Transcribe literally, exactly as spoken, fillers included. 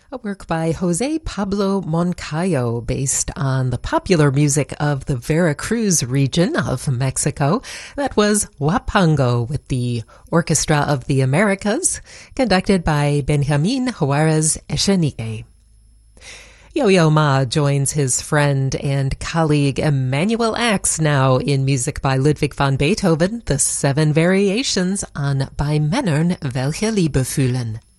a work by Jose Pablo Moncayo based on the popular music of the Veracruz region of Mexico. That was Huapango with the Orchestra of the Americas, conducted by Benjamin Juarez Echenique. Yo-Yo Ma joins his friend and colleague Emanuel Ax now in music by Ludwig van Beethoven, the Seven Variations on Bei Männern welche Liebe fühlen.